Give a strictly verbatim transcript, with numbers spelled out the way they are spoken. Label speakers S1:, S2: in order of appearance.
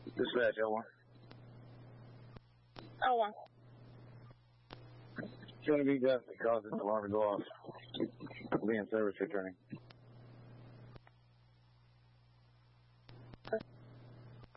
S1: Dispatch, L one.
S2: L one.
S1: It's going to be dusty, cause it's alarm to go off. Be in service returning.